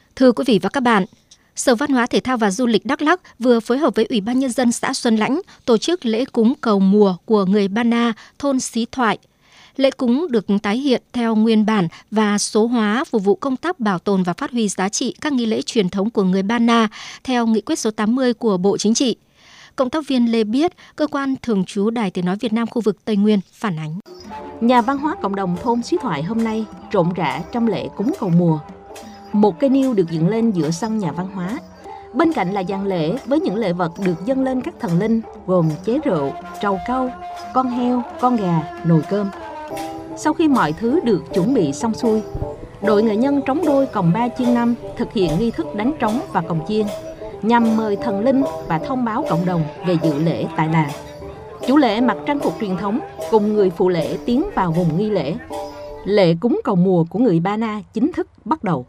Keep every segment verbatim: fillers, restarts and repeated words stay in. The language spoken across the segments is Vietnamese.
Thưa quý vị và các bạn, Sở Văn hóa Thể thao và Du lịch Đắk Lắk vừa phối hợp với Ủy ban Nhân dân xã Xuân Lãnh tổ chức lễ cúng cầu mùa của người Ba Na, thôn Xí Thoại. Lễ cúng được tái hiện theo nguyên bản và số hóa phục vụ công tác bảo tồn và phát huy giá trị các nghi lễ truyền thống của người Ba Na theo nghị quyết số tám mươi của Bộ Chính trị. Cộng tác viên Lê Biết, cơ quan thường trú Đài Tiếng nói Việt Nam khu vực Tây Nguyên phản ánh. Nhà văn hóa cộng đồng thôn Xí Thoại hôm nay rộn rã trong lễ cúng cầu mùa. Một cây niêu được dựng lên giữa sân nhà văn hóa. Bên cạnh là dàn lễ với những lễ vật được dâng lên các thần linh gồm chế rượu, trầu cau, con heo, con gà, nồi cơm. Sau khi mọi thứ được chuẩn bị xong xuôi, đội nghệ nhân trống đôi còng ba chiên năm thực hiện nghi thức đánh trống và còng chiên nhằm mời thần linh và thông báo cộng đồng về dự lễ tại làng. Chủ lễ mặc trang phục truyền thống cùng người phụ lễ tiến vào vùng nghi lễ. Lễ cúng cầu mùa của người Ba Na chính thức bắt đầu.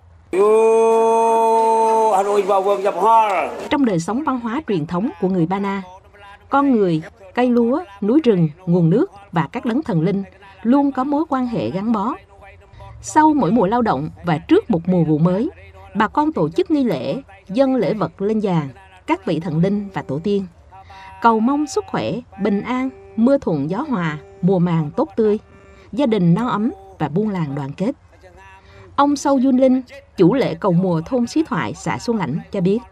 Trong đời sống văn hóa truyền thống của người Ba Na, con người, cây lúa, núi rừng, nguồn nước và các đấng thần linh luôn có mối quan hệ gắn bó. Sau mỗi mùa lao động và trước một mùa vụ mới, bà con tổ chức nghi lễ, dâng lễ vật lên giàn, các vị thần linh và tổ tiên, cầu mong sức khỏe, bình an, mưa thuận gió hòa, mùa màng tốt tươi, gia đình no ấm và buôn làng đoàn kết. Ông Sâu Dun Linh, chủ lễ cầu mùa thôn Xí Thoại, xã Xuân Lãnh cho biết.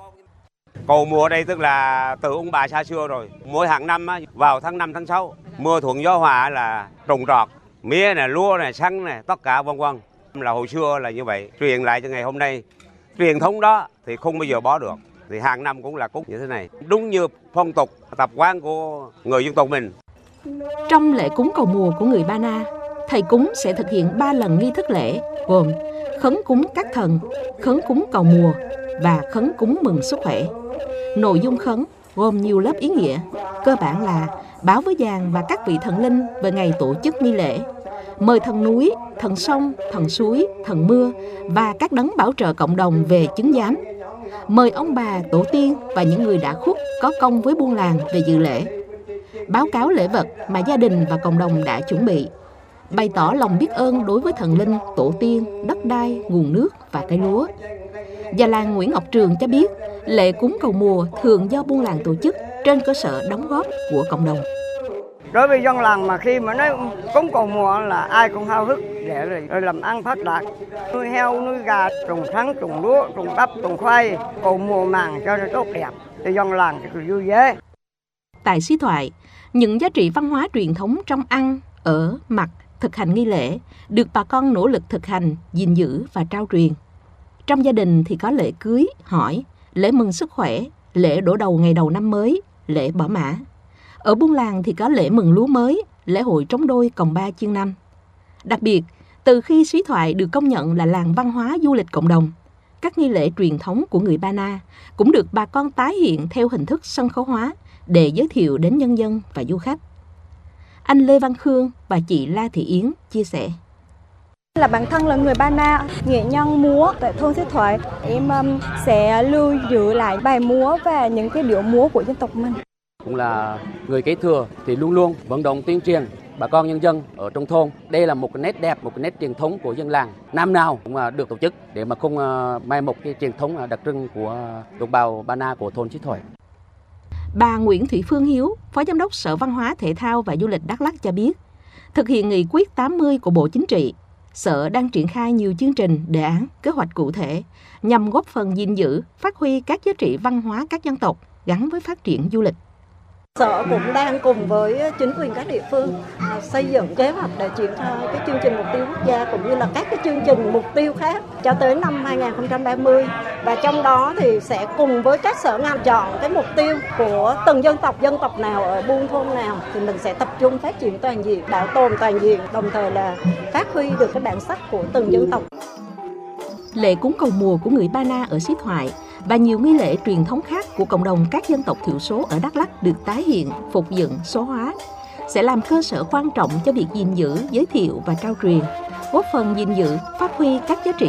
Cầu mùa ở đây tức là từ ông bà xa xưa rồi. Mỗi hàng năm vào tháng năm, tháng sáu, mưa thuận gió hòa là trồng trọt, mía này, lúa này, sắn này, tất cả vân vân. Là hồi xưa là như vậy, truyền lại cho ngày hôm nay. Truyền thống đó thì không bao giờ bỏ được. Thì hàng năm cũng là cúng như thế này. Đúng như phong tục, tập quán của người dân tộc mình. Trong lễ cúng cầu mùa của người Ba Na, thầy cúng sẽ thực hiện ba lần nghi thức lễ gồm khấn cúng các thần, khấn cúng cầu mùa và khấn cúng mừng sức khỏe. Nội dung khấn gồm nhiều lớp ý nghĩa, cơ bản là báo với giàn và các vị thần linh về ngày tổ chức nghi lễ, mời thần núi, thần sông, thần suối, thần mưa và các đấng bảo trợ cộng đồng về chứng giám, mời ông bà, tổ tiên và những người đã khuất có công với buôn làng về dự lễ, báo cáo lễ vật mà gia đình và cộng đồng đã chuẩn bị, bày tỏ lòng biết ơn đối với thần linh, tổ tiên, đất đai, nguồn nước và cây lúa. Già làng Nguyễn Ngọc Trường cho biết, lễ cúng cầu mùa thường do buôn làng tổ chức trên cơ sở đóng góp của cộng đồng. Đối với dân làng mà khi mà nói cúng cầu mùa là ai cũng háo hức để rồi làm ăn phát đạt, nuôi heo, nuôi gà, trồng sắn, trồng lúa, trồng bắp, trồng khoai, cầu mùa màng cho nó tốt đẹp, thì dân làng thì vui vẻ. Tại Xí Thoại, những giá trị văn hóa truyền thống trong ăn, ở, mặc, thực hành nghi lễ được bà con nỗ lực thực hành, gìn giữ và trao truyền. Trong gia đình thì có lễ cưới, hỏi, lễ mừng sức khỏe, lễ đổ đầu ngày đầu năm mới, lễ bỏ mã. Ở buôn làng thì có lễ mừng lúa mới, lễ hội trống đôi còng ba chiên năm. Đặc biệt, từ khi Xí Thoại được công nhận là làng văn hóa du lịch cộng đồng, các nghi lễ truyền thống của người Ba Na cũng được bà con tái hiện theo hình thức sân khấu hóa để giới thiệu đến nhân dân và du khách. Anh Lê Văn Khương và chị La Thị Yến chia sẻ. Là bản thân là người Ba Na, nghệ nhân múa tại thôn Xí Thoại, em um, sẽ lưu giữ lại bài múa và những cái điệu múa của dân tộc mình. Cũng là người kế thừa thì luôn luôn vận động tuyên truyền bà con nhân dân ở trong thôn. Đây là một cái nét đẹp, một cái nét truyền thống của dân làng. Năm nào cũng được tổ chức để mà không mai một cái truyền thống đặc trưng của đồng bào Ba Na của thôn Xí Thoại. Bà Nguyễn Thị Phương Hiếu, Phó Giám đốc Sở Văn hóa Thể thao và Du lịch Đắk Lắk cho biết, thực hiện nghị quyết tám mươi của Bộ Chính trị, Sở đang triển khai nhiều chương trình, đề án, kế hoạch cụ thể nhằm góp phần gìn giữ, phát huy các giá trị văn hóa các dân tộc gắn với phát triển du lịch. Sở cũng đang cùng với chính quyền các địa phương xây dựng kế hoạch để triển khai cái chương trình mục tiêu quốc gia cũng như là các cái chương trình mục tiêu khác cho tới năm hai nghìn không trăm ba mươi, và trong đó thì sẽ cùng với các sở ngành chọn cái mục tiêu của từng dân tộc, dân tộc nào ở buôn thôn nào thì mình sẽ tập trung phát triển toàn diện, bảo tồn toàn diện, đồng thời là phát huy được cái bản sắc của từng dân tộc. Lễ cúng cầu mùa của người Ba Na ở Xí Thoại và nhiều nghi lễ truyền thống khác của cộng đồng các dân tộc thiểu số ở Đắk Lắk được tái hiện, phục dựng, số hóa, sẽ làm cơ sở quan trọng cho việc gìn giữ, giới thiệu và trao truyền, góp phần gìn giữ, phát huy các giá trị